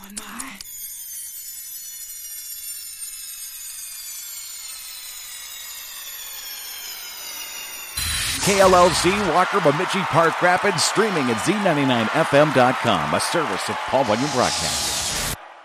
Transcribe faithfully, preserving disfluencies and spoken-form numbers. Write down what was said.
K L L C, Walker, Bemidji, Park Rapids, streaming at Z ninety-nine F M dot com, a service of Paul Bunyan Broadcasting.